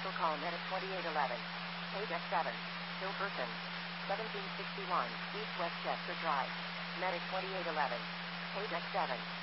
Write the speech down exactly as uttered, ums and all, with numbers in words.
Special call Medic twenty-eight eleven. Page X seven. Bill Burton. seventeen sixty-one East West Chester Drive. Medic twenty-eight eleven. Page X seven.